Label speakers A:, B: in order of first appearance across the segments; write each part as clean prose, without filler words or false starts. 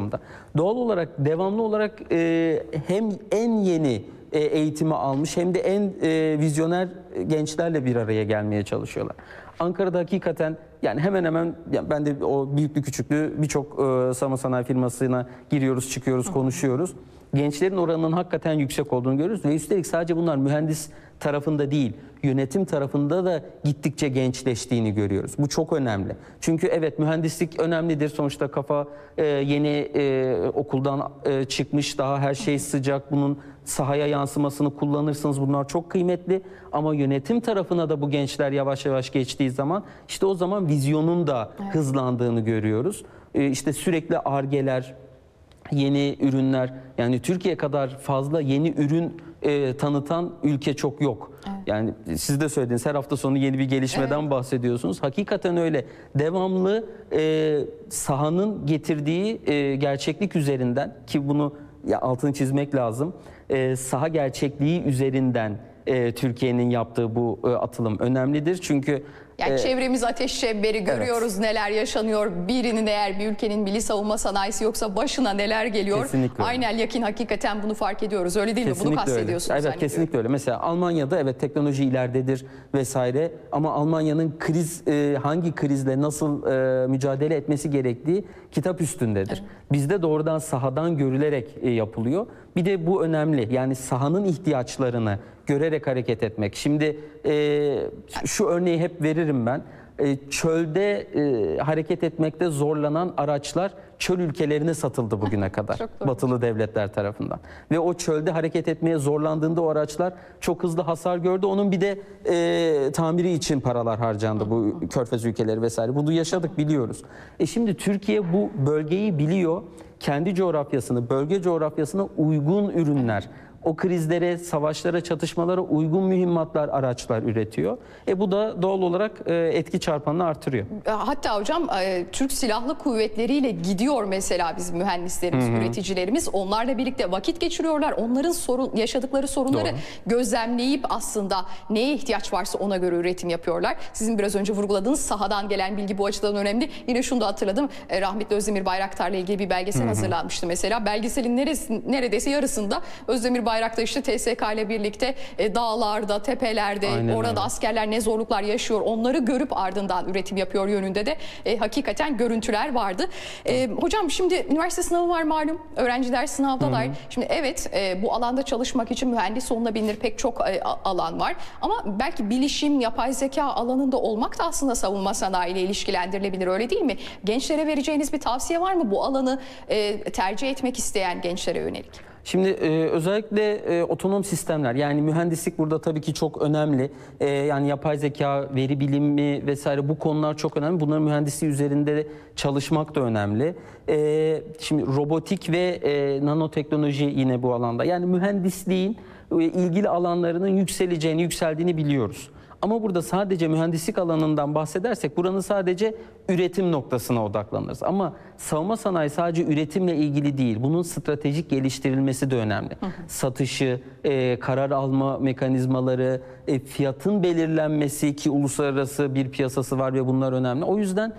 A: anda. Doğal olarak, devamlı olarak hem en yeni eğitimi almış hem de en vizyoner gençlerle bir araya gelmeye çalışıyorlar. Ankara'da hakikaten yani hemen hemen yani ben de o büyüklü küçüklü birçok savunma sanayi firmasına giriyoruz, çıkıyoruz, konuşuyoruz. Gençlerin oranının hakikaten yüksek olduğunu görüyoruz ve üstelik sadece bunlar mühendis tarafında değil, yönetim tarafında da gittikçe gençleştiğini görüyoruz. Bu çok önemli. Çünkü evet, mühendislik önemlidir. Sonuçta kafa yeni okuldan çıkmış, daha her şey sıcak. Bunun sahaya yansımasını kullanırsınız. Bunlar çok kıymetli. Ama yönetim tarafına da bu gençler yavaş yavaş geçtiği zaman işte o zaman vizyonun da hızlandığını görüyoruz. İşte sürekli Ar-Ge'ler, yeni ürünler, yani Türkiye kadar fazla yeni ürün tanıtan ülke çok yok. Evet. Yani siz de söylediniz, her hafta sonu yeni bir gelişmeden bahsediyorsunuz. Hakikaten öyle. Devamlı sahanın getirdiği gerçeklik üzerinden, ki bunu altını çizmek lazım, saha gerçekliği üzerinden Türkiye'nin yaptığı bu atılım önemlidir. Çünkü
B: yani çevremiz ateş çemberi, görüyoruz neler yaşanıyor. Birinin, eğer bir ülkenin milli savunma sanayisi yoksa başına neler geliyor.
A: Kesinlikle.
B: Aynen, Yakin, hakikaten bunu fark ediyoruz. Öyle değil
A: kesinlikle
B: mi? Bunu kastediyorsunuz.
A: Evet, kesinlikle öyle. Mesela Almanya'da evet teknoloji ileridedir vesaire, ama Almanya'nın hangi krizle nasıl mücadele etmesi gerektiği kitap üstündedir. Evet. Bizde doğrudan sahadan görülerek yapılıyor. Bir de bu önemli. Yani sahanın ihtiyaçlarını görerek hareket etmek. Şimdi şu örneği hep veririm ben. Çölde hareket etmekte zorlanan araçlar çöl ülkelerine satıldı bugüne kadar batılı devletler tarafından. Ve o çölde hareket etmeye zorlandığında o araçlar çok hızlı hasar gördü. Onun bir de tamiri için paralar harcandı, bu Körfez ülkeleri vesaire. Bunu yaşadık, biliyoruz. Şimdi Türkiye bu bölgeyi biliyor. Kendi coğrafyasını, bölge coğrafyasına uygun ürünler, o krizlere, savaşlara, çatışmalara uygun mühimmatlar, araçlar üretiyor. Bu da doğal olarak etki çarpanını artırıyor.
B: Hatta hocam Türk Silahlı Kuvvetleri ile gidiyor mesela bizim mühendislerimiz, üreticilerimiz. Onlarla birlikte vakit geçiriyorlar. Onların yaşadıkları sorunları gözlemleyip aslında neye ihtiyaç varsa ona göre üretim yapıyorlar. Sizin biraz önce vurguladığınız sahadan gelen bilgi bu açıdan önemli. Yine şunu da hatırladım. Rahmetli Özdemir Bayraktar'la ilgili bir belgesel hazırlanmıştı mesela. Belgeselin neredeyse yarısında Özdemir Bayraktar işte TSK ile birlikte dağlarda, tepelerde, orada askerler ne zorluklar yaşıyor, onları görüp ardından üretim yapıyor yönünde de hakikaten görüntüler vardı. Hocam şimdi üniversite sınavı var malum. Öğrenciler sınavdalar. Şimdi evet, bu alanda çalışmak için mühendis olunabilir, pek çok alan var. Ama belki bilişim, yapay zeka alanında olmak da aslında savunma sanayi ile ilişkilendirilebilir, öyle değil mi? Gençlere vereceğiniz bir tavsiye var mı bu alanı tercih etmek isteyen gençlere yönelik?
A: Şimdi özellikle otonom sistemler, yani mühendislik burada tabii ki çok önemli. Yani yapay zeka, veri bilimi vesaire, bu konular çok önemli. Bunların mühendisliği üzerinde çalışmak da önemli. Şimdi robotik ve nanoteknoloji yine bu alanda. Yani mühendisliğin ilgili alanlarının yükseldiğini biliyoruz. Ama burada sadece mühendislik alanından bahsedersek buranın sadece üretim noktasına odaklanırız. Ama savunma sanayi sadece üretimle ilgili değil. Bunun stratejik geliştirilmesi de önemli. Satışı, karar alma mekanizmaları, fiyatın belirlenmesi, ki uluslararası bir piyasası var ve bunlar önemli. O yüzden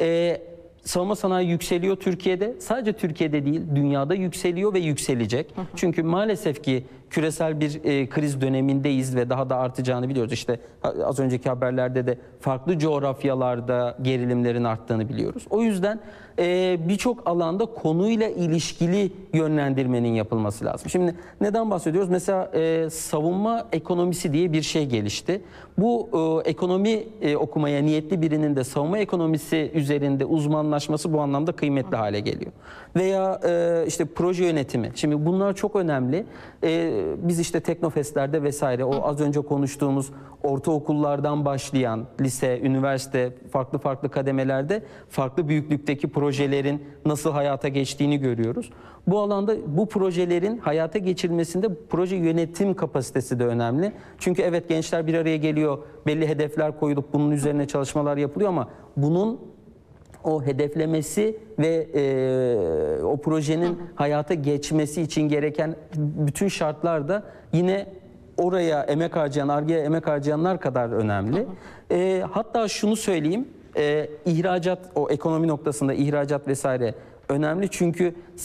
A: savunma sanayi yükseliyor Türkiye'de. Sadece Türkiye'de değil, dünyada yükseliyor ve yükselecek. Çünkü maalesef ki küresel bir kriz dönemindeyiz ve daha da artacağını biliyoruz. İşte az önceki haberlerde de farklı coğrafyalarda gerilimlerin arttığını biliyoruz. O yüzden birçok alanda konuyla ilişkili yönlendirmenin yapılması lazım. Şimdi neden bahsediyoruz? Mesela savunma ekonomisi diye bir şey gelişti. Bu ekonomi okumaya niyetli birinin de savunma ekonomisi üzerinde uzmanlaşması bu anlamda kıymetli hale geliyor. Veya işte proje yönetimi. Şimdi bunlar çok önemli. Biz işte Teknofest'lerde vesaire, o az önce konuştuğumuz ortaokullardan başlayan lise, üniversite, farklı kademelerde farklı büyüklükteki projelerin nasıl hayata geçtiğini görüyoruz. Bu alanda bu projelerin hayata geçirilmesinde proje yönetim kapasitesi de önemli. Çünkü evet, gençler bir araya geliyor, belli hedefler koyulup bunun üzerine çalışmalar yapılıyor, ama bunun o hedeflemesi ve o projenin hayata geçmesi için gereken bütün şartlar da yine oraya emek harcayan, Ar-Ge'ye emek harcayanlar kadar önemli. Hatta şunu söyleyeyim, ihracat, o ekonomi noktasında ihracat vesaire önemli, çünkü